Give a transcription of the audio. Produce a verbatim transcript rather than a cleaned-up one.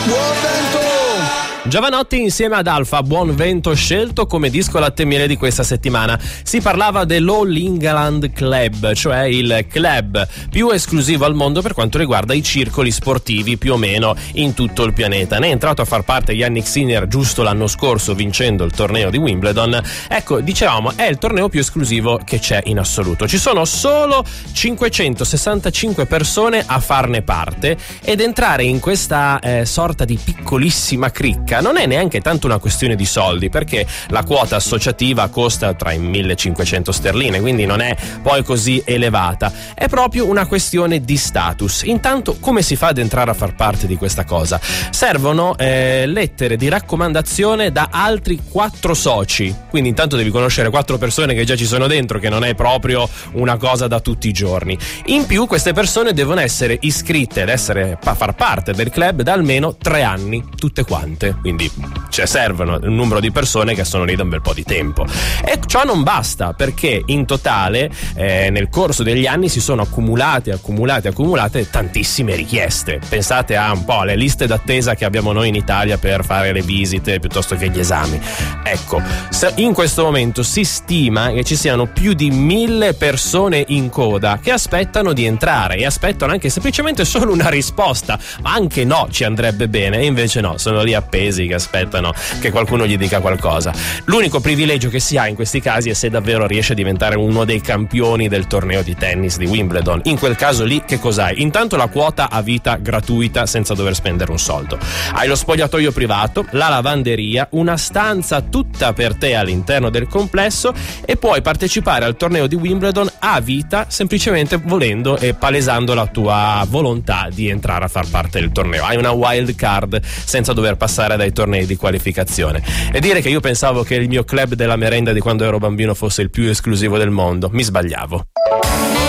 Buon vento! Giovanotti insieme ad Alfa, Buon Vento, scelto come disco latte miele di questa settimana. Si parlava dell'All England Club, cioè il club più esclusivo al mondo per quanto riguarda i circoli sportivi più o meno in tutto il pianeta. Ne è entrato a far parte Yannick Sinner giusto l'anno scorso vincendo il torneo di Wimbledon. Ecco, dicevamo, è il torneo più esclusivo che c'è in assoluto. Ci sono solo cinquecentosessantacinque persone a farne parte ed entrare in questa eh, sorta di piccolissima cricca non è neanche tanto una questione di soldi, perché la quota associativa costa tra i millecinquecento sterline, quindi non è poi così elevata. È proprio una questione di status. Intanto, come si fa ad entrare a far parte di questa cosa? Servono eh, lettere di raccomandazione da altri quattro soci, quindi intanto devi conoscere quattro persone che già ci sono dentro, che non è proprio una cosa da tutti i giorni. In più, queste persone devono essere iscritte ed essere a far parte del club da almeno tre anni, tutte quante. Quindi cioè, servono un numero di persone che sono lì da un bel po' di tempo. E ciò non basta, perché in totale eh, nel corso degli anni si sono accumulate, accumulate, accumulate tantissime richieste. Pensate a un po' alle liste d'attesa che abbiamo noi in Italia per fare le visite piuttosto che gli esami. Ecco, in questo momento si stima che ci siano più di mille persone in coda che aspettano di entrare e aspettano anche semplicemente solo una risposta, ma anche no ci andrebbe bene, e invece no, sono lì appesi che aspettano che qualcuno gli dica qualcosa. L'unico privilegio che si ha in questi casi è se davvero riesce a diventare uno dei campioni del torneo di tennis di Wimbledon. In quel caso lì che cos'hai? Intanto la quota a vita gratuita senza dover spendere un soldo. Hai lo spogliatoio privato, la lavanderia, una stanza tutta per te all'interno del complesso e puoi partecipare al torneo di Wimbledon a vita semplicemente volendo e palesando la tua volontà di entrare a far parte del torneo. Hai una wild card senza dover passare dai tornei di qualificazione. E dire che io pensavo che il mio club della merenda di quando ero bambino fosse il più esclusivo del mondo, mi sbagliavo.